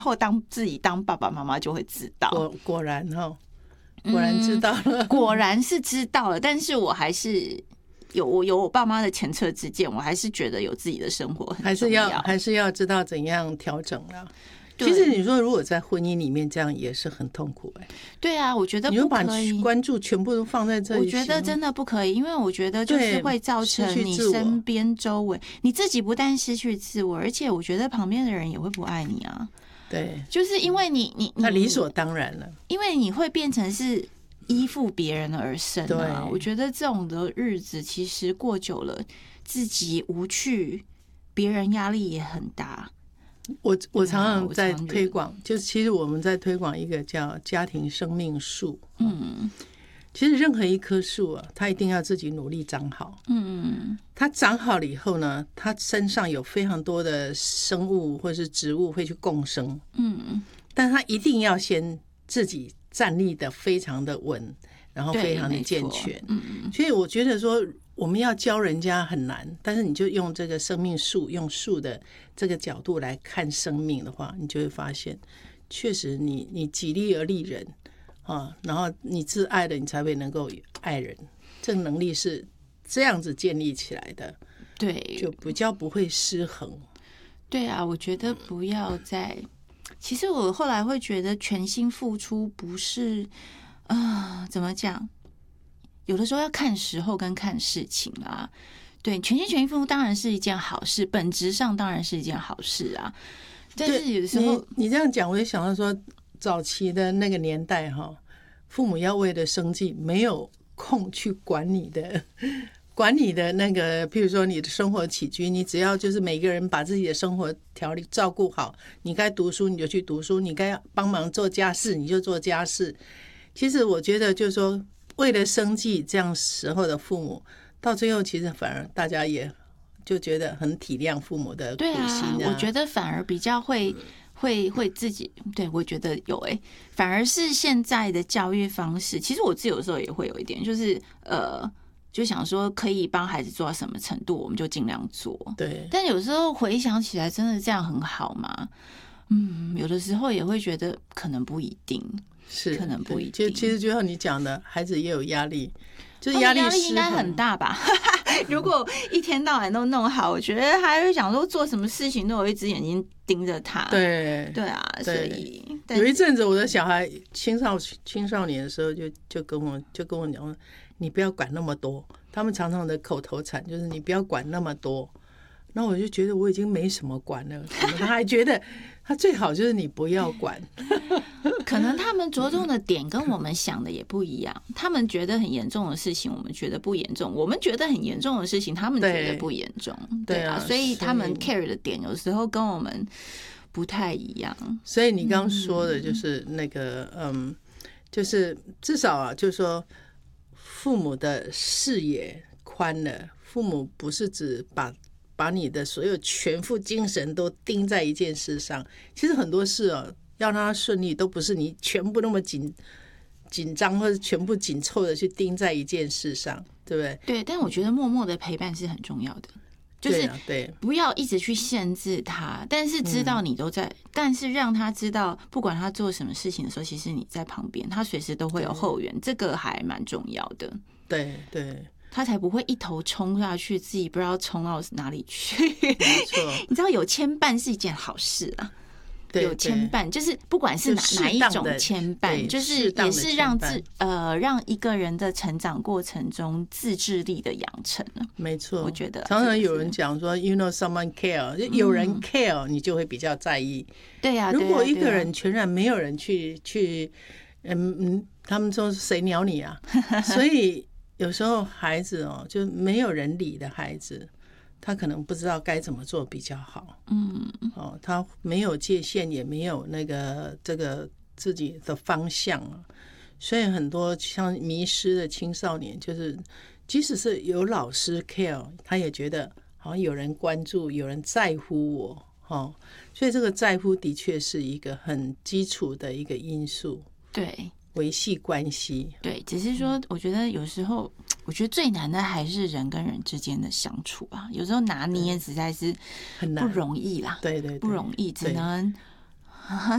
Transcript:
后自己当爸爸妈妈就会知道。 果然果然知道了， 果然是知道了，但是我还是有我爸妈的前车之鉴，我还是觉得有自己的生活很重要， 还是要知道怎样调整啦。其实你说如果在婚姻里面这样也是很痛苦对啊，我觉得不可以， 你就把关注全部都放在这里， 我觉得真的不可以，因为我觉得就是会造成你身边周围你自己不但失去自我，而且我觉得旁边的人也会不爱你啊。 对， 就是因为你那理所当然了， 因为你会变成是依附别人而生啊。我觉得这种的日子其实过久了，自己无趣，别人压力也很大。 我常常在推广，就是其实我们在推广一个叫家庭生命树。其实任何一棵树啊，它一定要自己努力长好。它长好了以后呢，它身上有非常多的生物或是植物会去共生。但它一定要先自己站立的非常的稳，然后非常的健全。所以我觉得说，我们要教人家很难，但是你就用这个生命树，用树的这个角度来看生命的话，你就会发现，确实你己力而利人啊，然后你自爱了，你才会能够爱人。这个能力是这样子建立起来的， 对， 就比较不会失衡。 对啊，我觉得不要再。其实我后来会觉得，全心付出不是怎么讲？有的时候要看时候跟看事情啦。对，全心全意付出当然是一件好事，本质上当然是一件好事啊。但是有的时候你这样讲，我就想到说，早期的那个年代父母要为了生计，没有空去管你的那个，譬如说你的生活起居，你只要就是每个人把自己的生活条理照顾好，你该读书你就去读书，你该帮忙做家事你就做家事。其实我觉得就是说，为了生计这样时候的父母，到最后其实反而大家也就觉得很体谅父母的苦心。 对啊，我觉得反而比较会自己，对，我觉得有反而是现在的教育方式，其实我自己有时候也会有一点，就是就想说可以帮孩子做到什么程度，我们就尽量做。 对， 但有时候回想起来，真的这样很好吗？有的时候也会觉得可能不一定， 是可能不一定。 其实就像你讲的，孩子也有压力，就是压力应该很大吧？如果一天到晚都弄好，我觉得还会想说做什么事情都有一只眼睛盯着他。 对啊，所以有一阵子我的小孩青少年的时候就跟我讲，你不要管那么多。他们常常的口头禅就是你不要管那么多。那我就觉得我已经没什么管了，他还觉得他最好就是你不要管。 可能他们着重的点跟我们想的也不一样，他们觉得很严重的事情我们觉得不严重，我们觉得很严重的事情他们觉得不严重。对啊，所以他们 care 的点有时候跟我们不太一样。 所以你刚刚说的就是那个就是至少啊，就是说父母的视野宽了，父母不是只把你的所有全副精神都盯在一件事上。其实很多事要让它顺利，都不是你全部那么紧张或者全部紧凑的去盯在一件事上，对不对？ 对，但我觉得默默的陪伴是很重要的，就是不要一直去限制他，但是知道你都在，但是让他知道，不管他做什么事情的时候，其实你在旁边，他随时都会有后援，这个还蛮重要的。 对， 他才不会一头冲下去，自己不知道冲到哪里去。 没错， 你知道有牵绊是一件好事啊。有牵绊，就是不管是哪一种牵绊，就是也是让一个人的成长过程中自制力的养成。没错，我觉得常常有人讲说 ，you know someone care， 有人 care， 你就会比较在意。 对呀， 如果一个人全然没有人去，他们说谁鸟你啊？所以有时候孩子就没有人理的孩子。他可能不知道该怎么做比较好，他没有界限，也没有这个自己的方向啊，所以很多像迷失的青少年，就是即使是有老师 care， 他也觉得好像有人关注，有人在乎我，所以这个在乎的确是一个很基础的一个因素。对。维系关系， 对，只是说，我觉得有时候，我觉得最难的还是人跟人之间的相处啊，有时候拿捏实在是不容易啦， 对， 不容易，只能